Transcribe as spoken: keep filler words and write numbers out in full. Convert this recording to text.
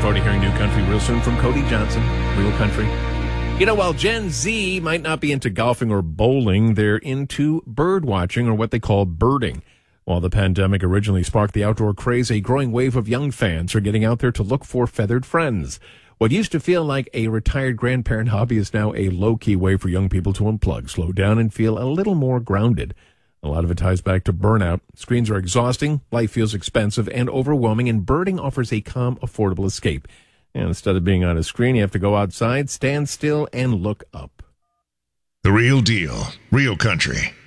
forward to hearing New Country real soon from Cody Johnson, Real Country. You know, while Gen Z might not be into golfing or bowling, they're into bird watching, or what they call birding. While the pandemic originally sparked the outdoor craze, a growing wave of young fans are getting out there to look for feathered friends. What used to feel like a retired grandparent hobby is now a low-key way for young people to unplug, slow down, and feel a little more grounded. A lot of it ties back to burnout. Screens are exhausting, life feels expensive and overwhelming, and birding offers a calm, affordable escape. And instead of being on a screen, you have to go outside, stand still, and look up. The Real Deal, Real Country.